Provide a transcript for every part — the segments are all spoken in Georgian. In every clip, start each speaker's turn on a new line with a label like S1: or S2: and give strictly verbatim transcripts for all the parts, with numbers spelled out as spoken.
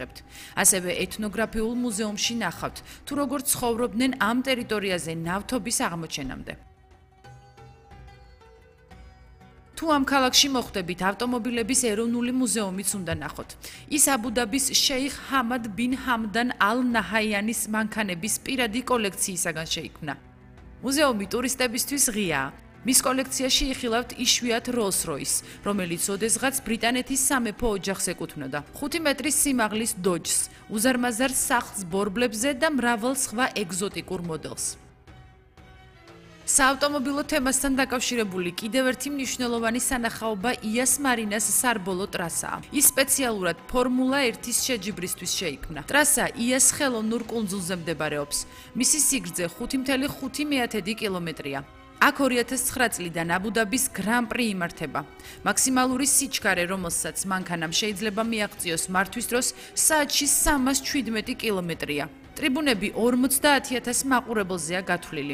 S1: მიიღებთ. ასევე ეთნოგრაფიულ მუზეუმში ნახავთ, თუ როგორ ცხოვრობდნენ ამ ტერიტორიაზე ნავთობის აღმოჩენამდე. თუ ამ ქალაქში მოხვდებით, ავტომობილების ეროვნული მუზეუმიც უნდა ნახოთ. ის აბუ-დაბის შეიხ ჰამად ბინ ჰამდან ალ-ნაჰაიანის მანქანების პირადი კოლექციისაგან შეიქმნა. მუზეუმი ტურისტებისთვის ღიაა. მის კოლექციაში იხილავთ იშვიათ როლს-როის, რომელიც ოდესღაც ბრიტანეთის სამეფო ოჯახს ეკუთვნოდა. ხუთი მეტრის სიმაღლის დოჯს, უზარმაზარ სახლს ბორბლებზე და მრავალ სხვა ეგზოტიკურ მოდელს. საავტომობილო თემასთან დაკავშირებული კიდევ ერთი მნიშვნელოვანი სანახაობა იას მარინას სარბოლო ტრასაა. ის სპეციალურად ფორმულა ერთის შეჯიბრისთვის შეიქმნა. ტრასა იას ხელოვნურ კუნძულზე მდებარეობს. მისი სიგრძე ხუთი კoma ხუთი კილომეტრია. აქ ორი ათას ცხრა წლიდან აბუ-დაბის გრან-პრი იმართება. მაქსიმალური სიჩქარე, რომელსაც მანქანამ შეიძლება მიაღწიოს მართვის დროს, საათში სამას შვიდმეტი კილომეტრია. ტრიბუნები ორმოცდაათი ათას მაყურებელზეა გათვლილი.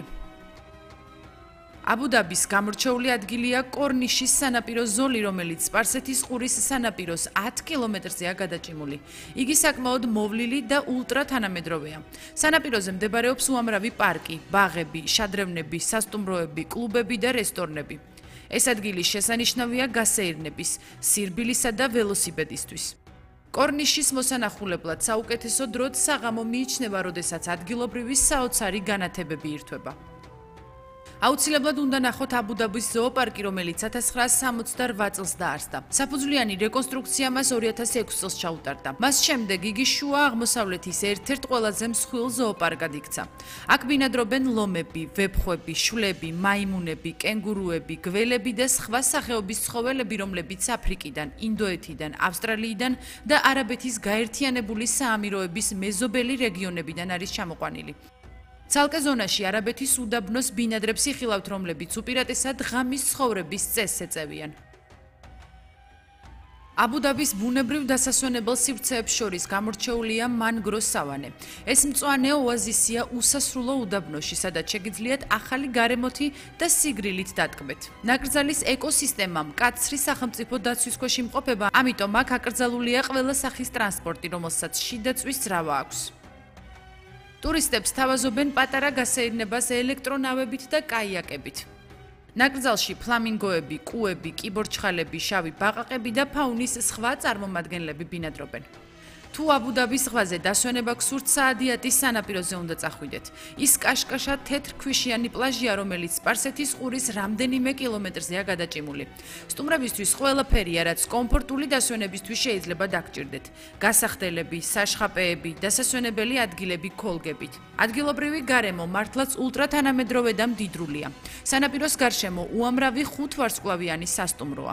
S1: აბუ-დაბის გამორჩეული ადგილია კორნიშის სანაპირო ზოლი, რომელიც სპარსეთის ყურის სანაპიროს ათ კილომეტრზეა გადაჭიმული. იგი საკმაოდ მოვლილი და ულტრათანამედროვეა. სანაპიროზე მდებარეობს უამრავი პარკი, ბაღები, შადრევნები, სასტუმროები, კლუბები და რესტორნები. ეს ადგილი შესანიშნავია გასეირნების, სირბილისა და ველოსიპედისთვის. კორნიშის მოსანახულებლად საუკეთესო დროდ საღამო მიიჩნევა, როდესაც ადგილობრივი საოცარი განათებები ირთვება. აუცილებლად უნდა ნახოთ აბუ-დაბის ზოოპარკი, რომელიც ათას ცხრაას სამოცდაოთხ წელს დაარსდა. საფუძვლიანი რეკონსტრუქცია მას ორი ათას ექვსი წელს ჩაუტარდა. მას შემდეგ იგი შუა აღმოსავლეთის ერთ-ერთ ყველაზე მსხვილ ზოოპარკად იქცა. აქ ბინადრობენ ლომები, ვეფხვები, შვლები, მაიმუნები, კენგურუები, გველები და სხვა სახეობის ცხოველები, რომლებიც აფრიკიდან, ინდოეთიდან, ავსტრალიიდან და არაბეთის გაერთიანებული საამიროების მეზობელი რეგიონებიდან არის ჩამოყვანილი. ცალკე ზონაში არაბეთის უდაბნოს ბინადრებს იხილავთ, რომლებიც უპირატესად ღამის ცხოვრების წესს ეწევიან. აბუ-დაბის ბუნებრივ დასასვენებელ სივრცეებს შორის გამორჩეულია მანგროს სავანე. ეს მწვანე ოაზისია უსასრულო უდაბნოში, სადაც შეგიძლიათ ახალი გარემოთი და სიგრილით დატკბეთ. ნაკრძალის ეკოსისტემამ მკაცრი სახელმწიფო დაცვის ქვეშ იმყოფება, ამიტომ აქ აკრძალულია ყველა სახის ტრანსპორტი, რომელსაც შიდა წვის ძრავა აქვს. ტურისტებს თავაზობენ პატარა გასეირნებას ელექტრონავებით და კაიაკებით. ნაკრძალში ფლამინგოები, კუები, კიბორჩხალები, შავი ბაყაყები და ფაუნის სხვა წარმომადგენლები ბინადრობენ. თუ აბუ-დაბის ზღვაზე დასვენება გსურთ, საადიატის სანაპიროზე უნდა წახვიდეთ. ის კაშკაშა თეთრქვიშიანი პლაჟია, რომელიც სპარსეთის ყურის რამდენიმე კილომეტრზეა გადაჭიმული. სტუმრებისთვის ყველაფერია, რაც კომფორტული დასვენებისთვის შეიძლება დაგჭირდეთ. გასახდელები, საშხაპეები, დასასვენებელი ადგილები ქოლგებით. ადგილობრივი გარემო მართლაც ულტრათანამედროვე და მდიდრულია. სანაპიროს გარშემო უამრავი ხუთვარსკვლავიანი სასტუმროა.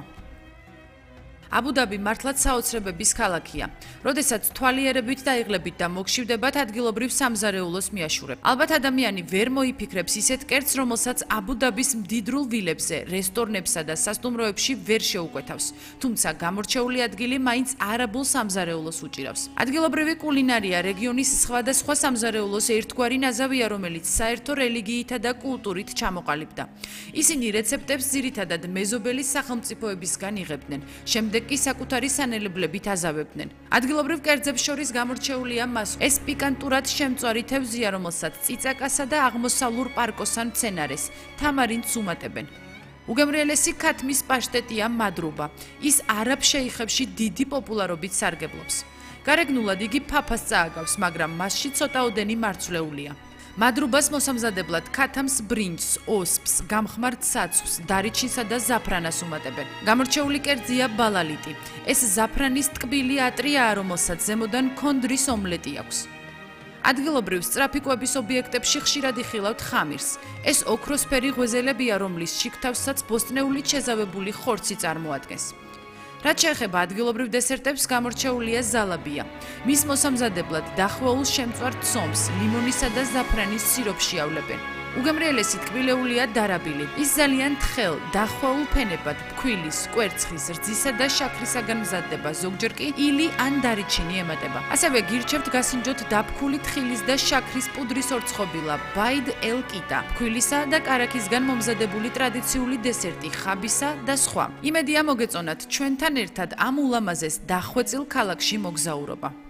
S1: აბუ-დაბი მართლაც საოცრებების ქალაქია. როდესაც თვალიერებით დაიღლებით და მოგშივდებათ, ადგილობრივ სამზარეულოს მიაშურებ. ალბათ ადამიანი ვერ მოიფიქრებს ისეთ კერძს, რომელსაც აბუ-დაბის მდიდრულ ვილებზე, რესტორნებსა და სასტუმროებში ვერ შეუკვეთავს. თუმცა გამორჩეული ადგილი მაინც არაბულ სამზარეულოს უჭირავს. ადგილობრივი კულინარია რეგიონის სხვადასხვა სამზარეულოს ერთგვარი ნაზავია, რომელიც საერთო რელიგიითა და კულტურით ჩამოყალიბდა. ისინი რეცეპტებს ძირითადად მეზობელი სახელმწიფოებისგან იღებდნენ. შემდეგ კი საკუთარი სანელებლებით აზავებდნენ. ადგილობრივ კერძებს შორის გამორჩეულია მასო. ეს პიკანტურად შემწვარი თევზია, რომელსაც წიწაკასა და აღმოსავლურ პარკოსან მცენარეს, თამარინდს უმატებენ. უგემრიელესი ქათმის პაშტეტია მადრუბა. ის არაბ შეიხებში დიდი პოპულარობით სარგებლობს. გარეგნულად იგი ფაფას წააგავს, მაგრამ მასში ცოტაოდენი მარცვლეულია. მადრუბას მოსამზადებლად ქათამს ბრინჯს, ოსპს, გამხმარ ცაცხვს, დარიჩინსა და ზაფრანას უმატებენ. გამორჩეული კერძია ბალალიტი. ეს ზაფრანის ტკბილი ატრიაა, რომელსაც ზემოდან ქონდრის ომლეტი აქვს. ადგილობრივ სწრაფი კვების ობიექტებში ხშირად იხილავთ ხამირს. ეს ოქროსფერი ღვეზელებია, რომლის შიგთავსაც ბოსტნეულით შეზავებული ხორცი წარმოადგენს. რაც შეეხება ადგილობრივ დესერტებს, გამორჩეულია ზალაბია. მის მოსამზადებლად დახვეულ შემწვარ ცომს, ლიმონისა და ზაფრანის სიროფში ავლებენ. უგემრიელესი ტკბილეულია დარაბილი. ის ძალიან თხელ, დახვეულ ფენებად, ფქვილის, კვერცხის, რძისა და შაქრისაგან მზადდება, ზოგჯერ კი ილი ან დარიჩინი ემატება. ასევე გირჩევთ გასინჯოთ დაფქული თხილის და შაქრის პუდრის ორცხობილა, ბაიდ ელ-კიტა, ფქვილისა და კარაქისგან მომზადებული ტრადიციული დესერტი, ხაბისა და სხვა. იმედია მოგეწონათ ჩვენთან ერთად ამ ულამაზეს დახვეწილ ქალაქში მოგზაურობა.